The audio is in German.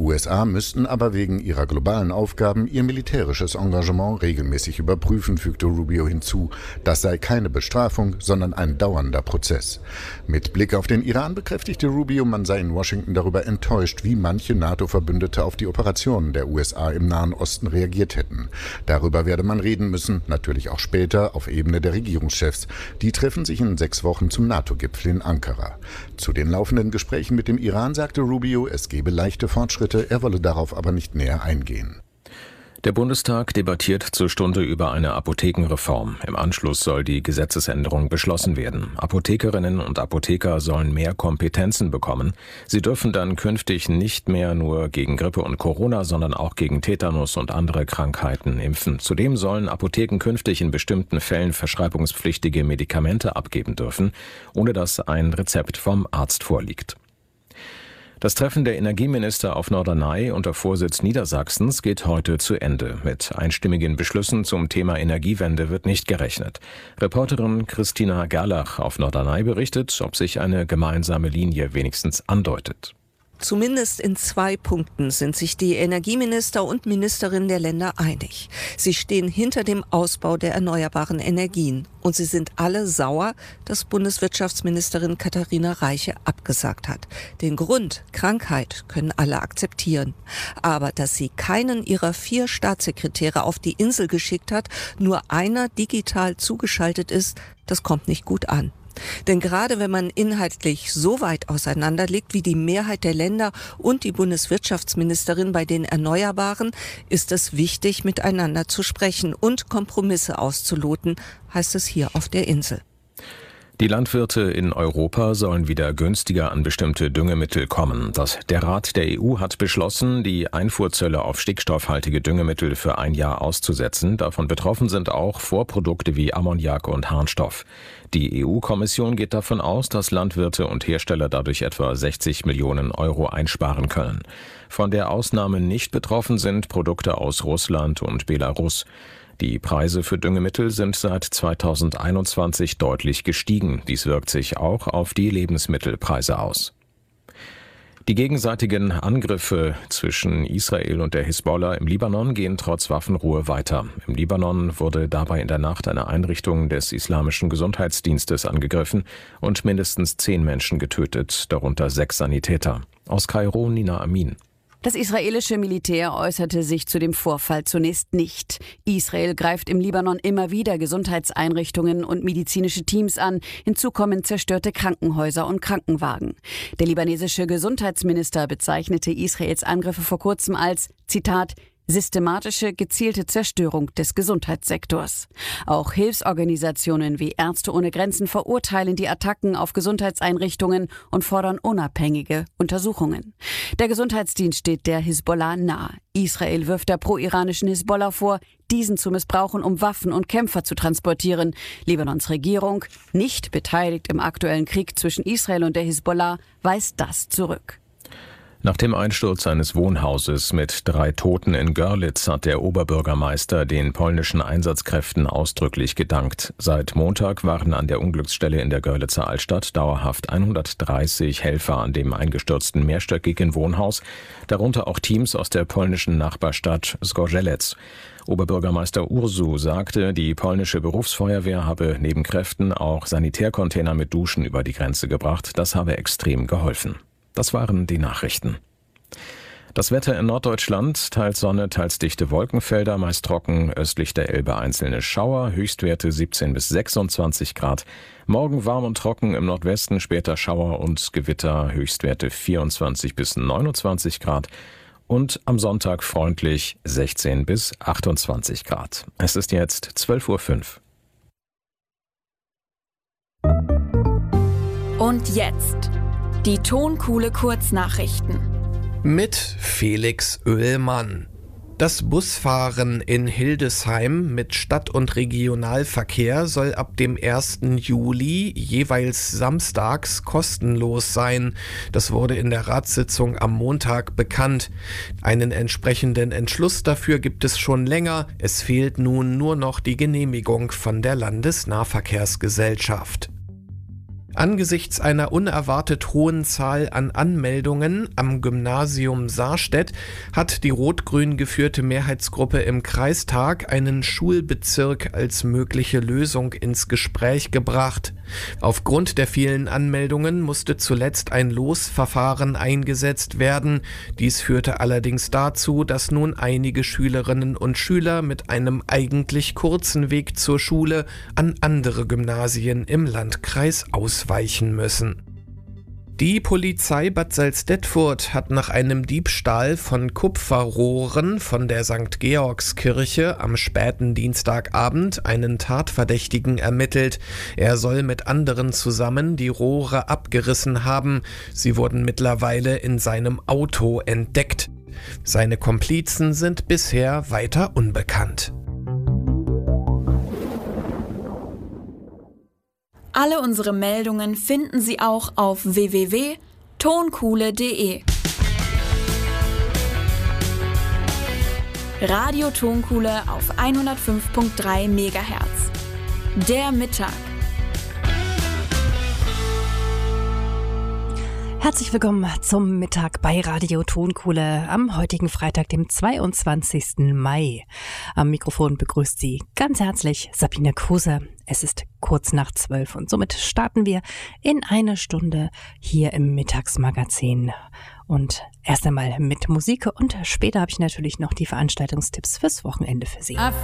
USA müssten aber wegen ihrer globalen Aufgaben ihr militärisches Engagement regelmäßig überprüfen, fügte Rubio hinzu. Das sei keine Bestrafung, sondern ein dauernder Prozess. Mit Blick auf den Iran bekräftigte Rubio, man sei in Washington darüber enttäuscht, wie manche NATO-Verbündete auf die Operationen der USA im Nahen Osten reagiert hätten. Darüber werde man reden müssen, natürlich auch später auf Ebene der Regierungschefs. Die treffen sich in 6 Wochen zum NATO-Gipfel in Ankara. Zu den laufenden Gesprächen mit dem Iran sagte Rubio, es gebe leichte Fortschritte, er wolle darauf aber nicht näher eingehen. Der Bundestag debattiert zur Stunde über eine Apothekenreform. Im Anschluss soll die Gesetzesänderung beschlossen werden. Apothekerinnen und Apotheker sollen mehr Kompetenzen bekommen. Sie dürfen dann künftig nicht mehr nur gegen Grippe und Corona, sondern auch gegen Tetanus und andere Krankheiten impfen. Zudem sollen Apotheken künftig in bestimmten Fällen verschreibungspflichtige Medikamente abgeben dürfen, ohne dass ein Rezept vom Arzt vorliegt. Das Treffen der Energieminister auf Norderney unter Vorsitz Niedersachsens geht heute zu Ende. Mit einstimmigen Beschlüssen zum Thema Energiewende wird nicht gerechnet. Reporterin Christina Gerlach auf Norderney berichtet, ob sich eine gemeinsame Linie wenigstens andeutet. Zumindest in 2 Punkten sind sich die Energieminister und Ministerinnen der Länder einig. Sie stehen hinter dem Ausbau der erneuerbaren Energien. Und sie sind alle sauer, dass Bundeswirtschaftsministerin Katharina Reiche abgesagt hat. Den Grund, Krankheit, können alle akzeptieren. Aber dass sie keinen ihrer 4 Staatssekretäre auf die Insel geschickt hat, nur einer digital zugeschaltet ist, das kommt nicht gut an. Denn gerade wenn man inhaltlich so weit auseinander liegt wie die Mehrheit der Länder und die Bundeswirtschaftsministerin bei den Erneuerbaren, ist es wichtig, miteinander zu sprechen und Kompromisse auszuloten, heißt es hier auf der Insel. Die Landwirte in Europa sollen wieder günstiger an bestimmte Düngemittel kommen. Der Rat der EU hat beschlossen, die Einfuhrzölle auf stickstoffhaltige Düngemittel für 1 Jahr auszusetzen. Davon betroffen sind auch Vorprodukte wie Ammoniak und Harnstoff. Die EU-Kommission geht davon aus, dass Landwirte und Hersteller dadurch etwa 60 Millionen Euro einsparen können. Von der Ausnahme nicht betroffen sind Produkte aus Russland und Belarus. Die Preise für Düngemittel sind seit 2021 deutlich gestiegen. Dies wirkt sich auch auf die Lebensmittelpreise aus. Die gegenseitigen Angriffe zwischen Israel und der Hisbollah im Libanon gehen trotz Waffenruhe weiter. Im Libanon wurde dabei in der Nacht eine Einrichtung des Islamischen Gesundheitsdienstes angegriffen und mindestens 10 Menschen getötet, darunter 6 Sanitäter. Aus Kairo Nina Amin. Das israelische Militär äußerte sich zu dem Vorfall zunächst nicht. Israel greift im Libanon immer wieder Gesundheitseinrichtungen und medizinische Teams an. Hinzu kommen zerstörte Krankenhäuser und Krankenwagen. Der libanesische Gesundheitsminister bezeichnete Israels Angriffe vor kurzem als, Zitat, systematische, gezielte Zerstörung des Gesundheitssektors. Auch Hilfsorganisationen wie Ärzte ohne Grenzen verurteilen die Attacken auf Gesundheitseinrichtungen und fordern unabhängige Untersuchungen. Der Gesundheitsdienst steht der Hisbollah nahe. Israel wirft der pro-iranischen Hisbollah vor, diesen zu missbrauchen, um Waffen und Kämpfer zu transportieren. Libanons Regierung, nicht beteiligt im aktuellen Krieg zwischen Israel und der Hisbollah, weist das zurück. Nach dem Einsturz eines Wohnhauses mit 3 Toten in Görlitz hat der Oberbürgermeister den polnischen Einsatzkräften ausdrücklich gedankt. Seit Montag waren an der Unglücksstelle in der Görlitzer Altstadt dauerhaft 130 Helfer an dem eingestürzten mehrstöckigen Wohnhaus, darunter auch Teams aus der polnischen Nachbarstadt Zgorzelec. Oberbürgermeister Ursu sagte, die polnische Berufsfeuerwehr habe neben Kräften auch Sanitärcontainer mit Duschen über die Grenze gebracht. Das habe extrem geholfen. Das waren die Nachrichten. Das Wetter in Norddeutschland, teils Sonne, teils dichte Wolkenfelder, meist trocken, östlich der Elbe einzelne Schauer, Höchstwerte 17 bis 26 Grad. Morgen warm und trocken, im Nordwesten später Schauer und Gewitter, Höchstwerte 24 bis 29 Grad. Und am Sonntag freundlich 16 bis 28 Grad. Es ist jetzt 12:05 Uhr. Und jetzt die Tonkuhle Kurznachrichten. Mit Felix Oehlmann. Das Busfahren in Hildesheim mit Stadt- und Regionalverkehr soll ab dem 1. Juli jeweils samstags kostenlos sein. Das wurde in der Ratssitzung am Montag bekannt. Einen entsprechenden Entschluss dafür gibt es schon länger. Es fehlt nun nur noch die Genehmigung von der Landesnahverkehrsgesellschaft. Angesichts einer unerwartet hohen Zahl an Anmeldungen am Gymnasium Sarstedt hat die rot-grün geführte Mehrheitsgruppe im Kreistag einen Schulbezirk als mögliche Lösung ins Gespräch gebracht. Aufgrund der vielen Anmeldungen musste zuletzt ein Losverfahren eingesetzt werden. Dies führte allerdings dazu, dass nun einige Schülerinnen und Schüler mit einem eigentlich kurzen Weg zur Schule an andere Gymnasien im Landkreis ausweichen müssen. Die Polizei Bad Salzdetfurt hat nach einem Diebstahl von Kupferrohren von der St. Georgskirche am späten Dienstagabend einen Tatverdächtigen ermittelt. Er soll mit anderen zusammen die Rohre abgerissen haben. Sie wurden mittlerweile in seinem Auto entdeckt. Seine Komplizen sind bisher weiter unbekannt. Alle unsere Meldungen finden Sie auch auf www.tonkuhle.de. Radio Tonkuhle auf 105.3 MHz. Der Mittag. Herzlich willkommen zum Mittag bei Radio Tonkuhle am heutigen Freitag, dem 22. Mai. Am Mikrofon begrüßt Sie ganz herzlich Sabine Kruse. Es ist kurz nach 12 und somit starten wir in eine Stunde hier im Mittagsmagazin. Und erst einmal mit Musik und später habe ich natürlich noch die Veranstaltungstipps fürs Wochenende für Sie.